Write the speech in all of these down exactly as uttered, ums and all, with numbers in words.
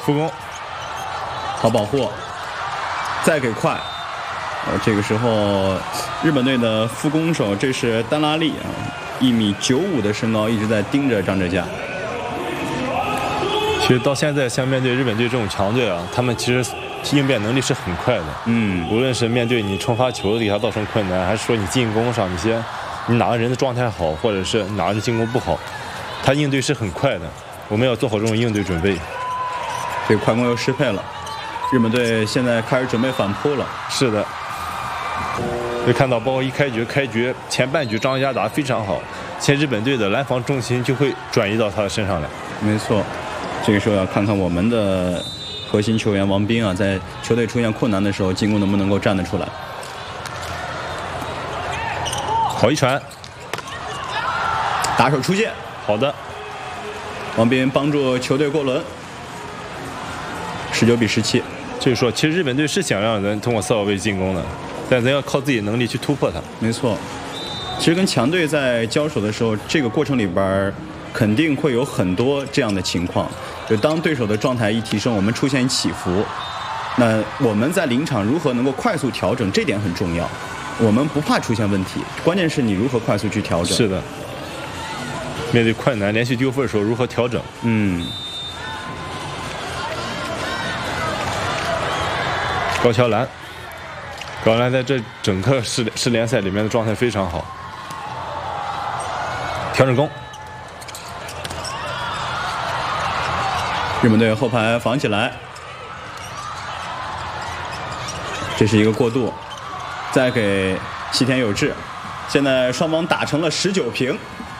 副攻， 好保护，再给快。呃，这个时候日本队的副攻手这是丹拉利啊，一米九五的身高，一直在盯着张哲嘉。 其实到现在，像面对日本队这种强队啊，他们其实应变能力是很快的。 嗯， 无论是面对你冲发球给他造成困难，还是说你进攻上一些你哪个人的状态好，或者是哪个人进攻不好，他应对是很快的。我们要做好这种应对准备。 这个快攻又失配了，日本队现在开始准备反扑了。 是的。会看到，包括一开局，开局前半局张家打得非常好，现在日本队的拦防重心就会转移到他的身上来。 没错，这个时候要看看我们的核心球员王斌啊，在球队出现困难的时候，进攻能不能够站得出来。 好一传， 打手出界， 好的， 王斌帮助球队过轮，十九比十七。 就是说，其实日本队是想让人通过四号位进攻的。但咱要靠自己能力去突破它。 没错，其实跟强队在交手的时候，这个过程里边肯定会有很多这样的情况。就当对手的状态一提升，我们出现起伏，那我们在临场如何能够快速调整，这点很重要。我们不怕出现问题，关键是你如何快速去调整。 是的，面对困难、连续丢分的时候如何调整？ 嗯。 高桥兰。高兰在这整个世世联赛里面的状态非常好，调整攻， 日本队后排防起来，这是一个过渡，再给西田有志，现在双方打成了十九平。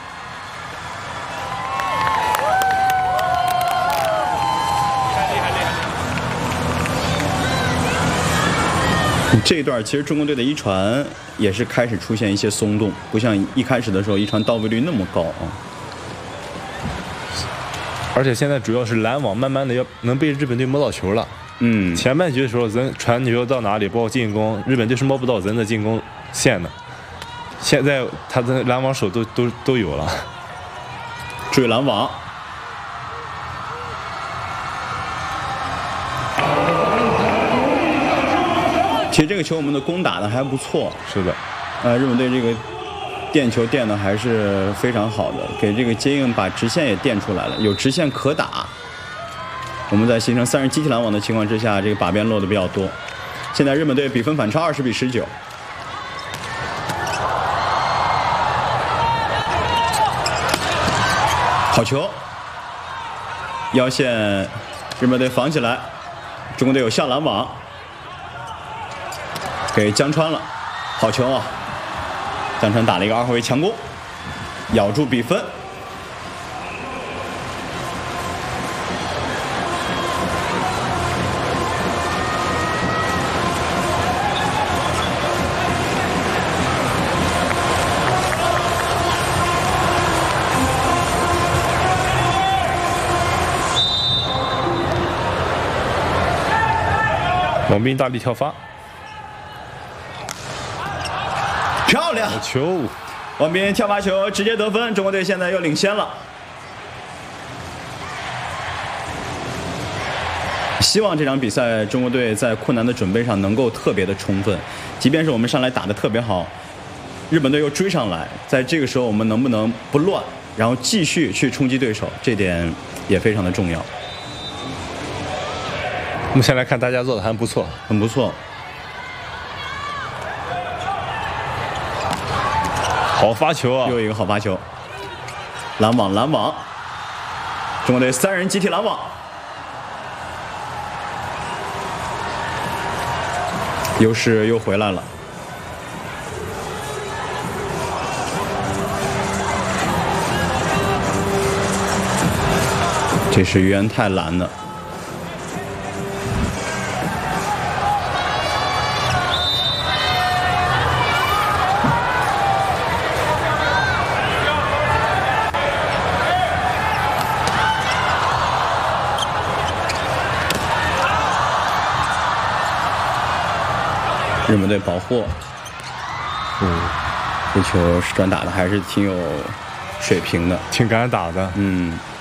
这一段其实中国队的一传也是开始出现一些松动，不像一开始的时候一传到位率那么高啊。 而且现在主要是拦网慢慢的要能被日本队摸到球了。 嗯， 前半局的时候咱传球到哪里，包括进攻，日本队是摸不到咱的进攻线的。现在他的拦网手都都都有了。 注意拦网。其实这个球我们的攻打的还不错。 是的， 呃，日本队这个垫球垫的还是非常好的，给这个接应把直线也垫出来了，有直线可打。我们在形成三人集体拦网的情况之下，这个把边漏的比较多。现在日本队比分反超二十比十九。好球，腰线，日本队防起来，中国队有效拦网。给江川了，好球啊！江川打了一个二后卫强攻，咬住比分。 王斌大力跳发。 漂亮球， 王斌跳发球直接得分，中国队现在又领先了。希望这场比赛中国队在困难的准备上能够特别的充分，即便是我们上来打得特别好，日本队又追上来，在这个时候我们能不能不乱，然后继续去冲击对手，这点也非常的重要。 目前来看，大家做的还不错， 很不错。 好发球啊！ 又一个好发球，拦网拦网，中国队三人集体拦网，优势又回来了。这是于安泰拦的。日本队保护，嗯，这球是转打的还是挺有水平的， 挺敢打的， 嗯。